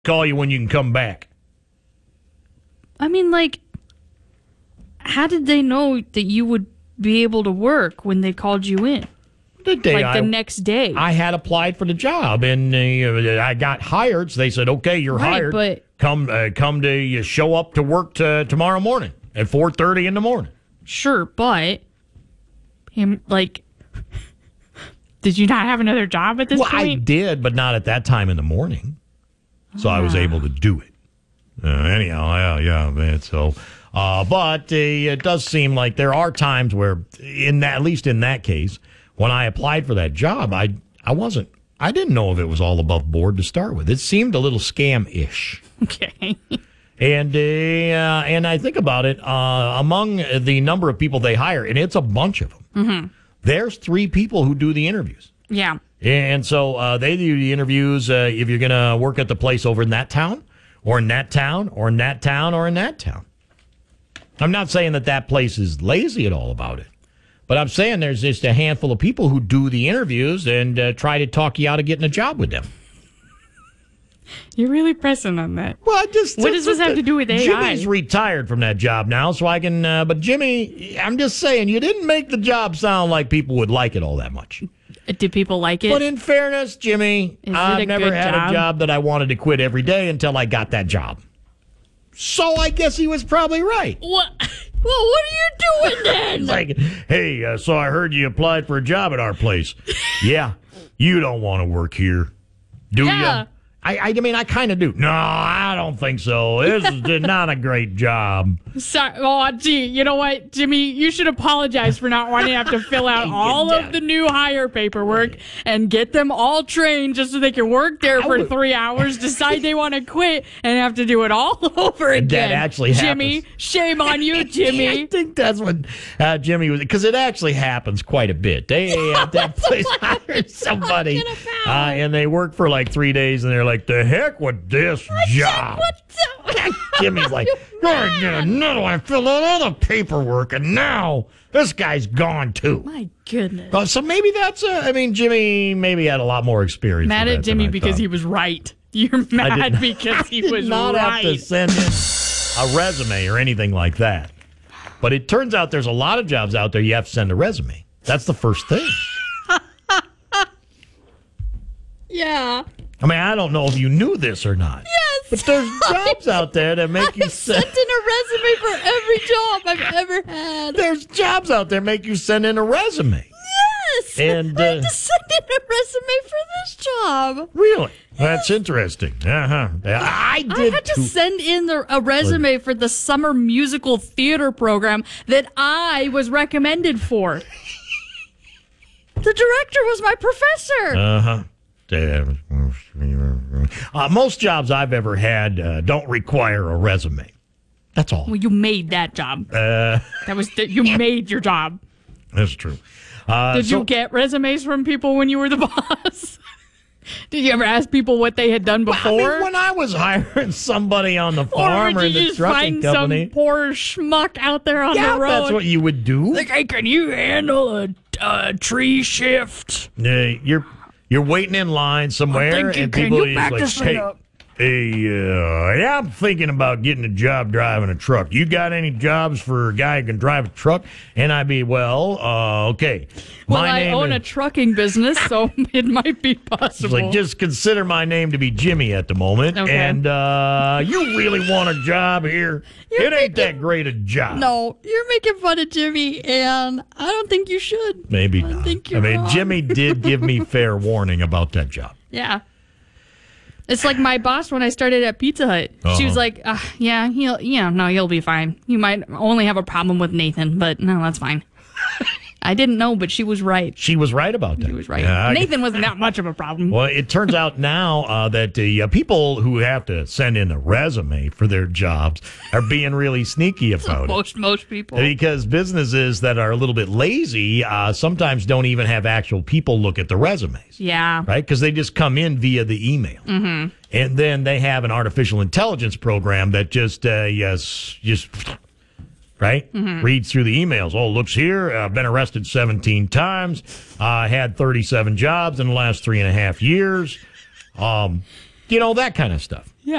call you when you can come back. I mean, how did they know that you would be able to work when they called you in? The next day. I had applied for the job, and I got hired. So they said, "Okay, you're hired. But come to show up to work tomorrow morning at 4:30 in the morning." Sure, but did you not have another job at this point? I did, but not at that time in the morning. So I was able to do it. Anyhow, yeah, man. So, but it does seem like there are times where, at least in that case, when I applied for that job, I didn't know if it was all above board to start with. It seemed a little scam-ish. Okay. And I think about it, among the number of people they hire, and it's a bunch of them. Mm-hmm. There's 3 people who do the interviews. Yeah. And so they do the interviews if you're going to work at the place over in that town, or in that town, or in that town, or in that town. I'm not saying that place is lazy at all about it, but I'm saying there's just a handful of people who do the interviews and try to talk you out of getting a job with them. You're really pressing on that. Well, what does this have to do with AI? Jimmy's retired from that job now, so I can. But Jimmy, I'm just saying, you didn't make the job sound like people would like it all that much. Did people like it? But in fairness, Jimmy, I've never had a job that I wanted to quit every day until I got that job. So I guess he was probably right. What? Well, what are you doing then? It's like, hey, so I heard you applied for a job at our place. Yeah, you don't want to work here, do you? I mean, I kind of do. No, I don't think so. This is not a great job. Sorry. Oh, gee, you know what, Jimmy? You should apologize for not wanting to have to fill out all of the new hire paperwork and get them all trained just so they can work there for 3 hours, decide they want to quit, and have to do it all over again. That actually happens. Jimmy, shame on you, Jimmy. I think that's what Jimmy was, because it actually happens quite a bit. They at that place hired somebody, and they work for 3 days, and they're like, the heck with this job. Jimmy's like, I filled out all the paperwork, and now this guy's gone too. My goodness. So maybe that's, Jimmy maybe had a lot more experience. Mad at Jimmy because he was right. You're mad because he was right. I did not have to send in a resume or anything like that. But it turns out there's a lot of jobs out there you have to send a resume. That's the first thing. Yeah. I don't know if you knew this or not. Yes. But there's jobs out there that make you send in a resume for every job I've ever had. There's jobs out there make you send in a resume. Yes. And I had to send in a resume for this job. Really? Yes. That's interesting. Uh-huh. I had to send in a resume for the summer musical theater program that I was recommended for. The director was my professor. Uh-huh. Most jobs I've ever had don't require a resume. That's all. Well, you made that job. You made your job. That's true. Did you get resumes from people when you were the boss? Did you ever ask people what they had done before? Well, when I was hiring somebody on the farm or in the trucking company, or would you just find some poor schmuck out there on the road? Yeah, that's what you would do. Like, hey, can you handle a tree shift? You're waiting in line somewhere, and people are just like, hey, I'm thinking about getting a job driving a truck. You got any jobs for a guy who can drive a truck? And I'd be, okay. Well, I own a trucking business, so it might be possible. Like, just consider my name to be Jimmy at the moment. Okay. And you really want a job here? It ain't that great a job. No, you're making fun of Jimmy, and I don't think you should. Maybe not. Wrong. Jimmy did give me fair warning about that job. Yeah. It's like my boss when I started at Pizza Hut. Uh-huh. She was like, he'll be fine. You might only have a problem with Nathan, but no, that's fine. I didn't know, but she was right. She was right about that. She was right. Nathan wasn't that much of a problem. Well, it turns out now that the people who have to send in a resume for their jobs are being really sneaky about it. Most people. Because businesses that are a little bit lazy sometimes don't even have actual people look at the resumes. Yeah. Right? Because they just come in via the email. Mm-hmm. And then they have an artificial intelligence program that just right? Mm-hmm. Reads through the emails. Oh, looks here. I've been arrested 17 times. I had 37 jobs in the last 3.5 years. That kind of stuff.